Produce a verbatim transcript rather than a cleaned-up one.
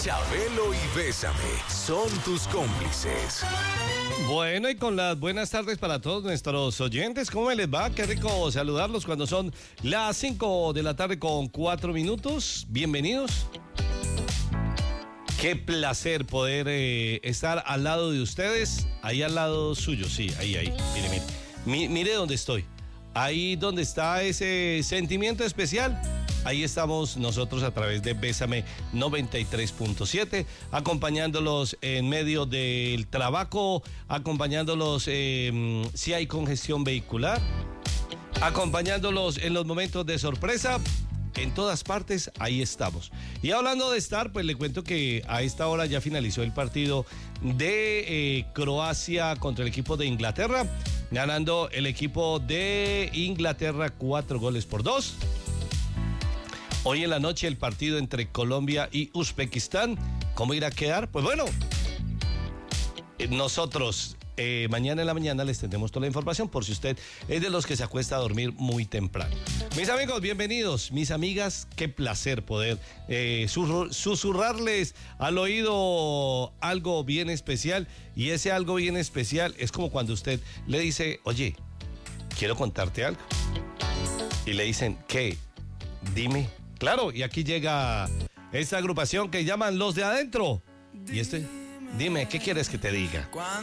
Chabelo y Bésame son tus cómplices. Bueno, y con las buenas tardes para todos nuestros oyentes, ¿cómo les va? Qué rico saludarlos cuando son las cinco de la tarde con cuatro minutos. Bienvenidos. Qué placer poder eh, estar al lado de ustedes, ahí al lado suyo, sí, ahí, ahí, mire, mire, Mi, mire dónde estoy, ahí donde está ese sentimiento especial, ahí estamos nosotros a través de Bésame noventa y tres punto siete, acompañándolos en medio del trabajo, acompañándolos eh, si hay congestión vehicular, acompañándolos en los momentos de sorpresa. En todas partes, ahí estamos. Y hablando de estar, pues le cuento que a esta hora ya finalizó el partido de eh, Croacia contra el equipo de Inglaterra, ganando el equipo de Inglaterra cuatro goles por dos. Hoy en la noche el partido entre Colombia y Uzbekistán. ¿Cómo irá a quedar? Pues bueno, nosotros... Eh, mañana en la mañana les tendremos toda la información por si usted es de los que se acuesta a dormir muy temprano. Mis amigos, bienvenidos. Mis amigas, qué placer poder eh, susurrarles al oído algo bien especial. Y ese algo bien especial es como cuando usted le dice, oye, quiero contarte algo. Y le dicen, ¿qué? Dime. Claro, y aquí llega esta agrupación que llaman Los de Adentro. Y este, dime, ¿qué quieres que te diga?